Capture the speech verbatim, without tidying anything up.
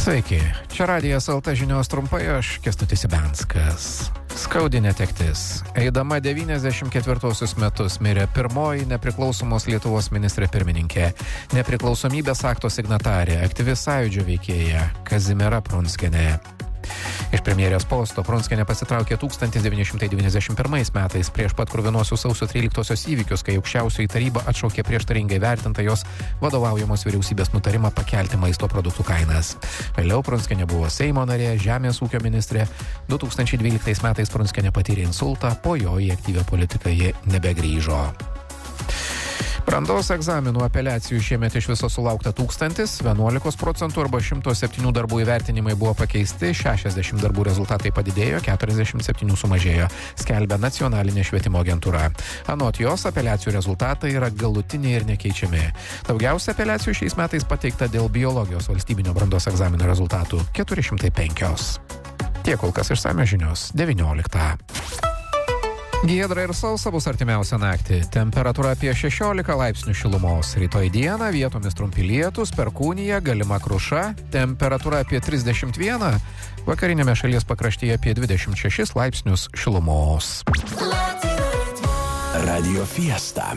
Sveiki, čia Radijas L T žinios trumpai, aš Kęstutis Ibenskas. Skaudi netektis. Eidama devyniasdešimt ketvirtuosius metus mirė pirmoji nepriklausomos Lietuvos ministrė pirmininkė, nepriklausomybės akto signatarė, aktyvi sąjūdžio veikėja Kazimiera Prunskienė. Iš premjerės posto Prunskienė pasitraukė tūkstantis devyni šimtai devyniasdešimt pirmais metais prieš pat kruvinuosius sausio tryliktosios įvykius, kai aukščiausioji taryba atšaukė prieštaringai vertintą jos vadovaujamos vyriausybės nutarimą pakelti maisto produktų kainas. Vėliau Prunskienė buvo Seimo narė, žemės ūkio ministrė. du tūkstančiai dvyliktais metais Prunskienė patyrė insultą, po jo į aktyvią politiką ji nebegrįžo. Brandos egzaminų apeliacijų šiemet iš viso sulaukta tūkstantis, vienuolika procentų arba šimtas septyni darbų įvertinimai buvo pakeisti, šešiasdešimt darbų rezultatai padidėjo, keturiasdešimt septyni sumažėjo, skelbia nacionalinė švietimo agentūra. Anot jos, apeliacijų rezultatai yra galutiniai ir nekeičiami. Daugiausia apeliacijų šiais metais pateikta dėl biologijos valstybinio brandos egzamino rezultatų - keturi šimtai penki. Tiek kol kas išsamios žinios devynioliktą. Giedra ir sausa bus artimiausią naktį. Temperatūra apie šešiolika laipsnių šilumos. Rytoj dieną vietomis trumpi lietūs, perkūnija, galima kruša. Temperatūra apie trisdešimt vieną. Vakarinėme šalies pakraštyje apie dvidešimt šešis laipsnius šilumos. Radio Fiesta.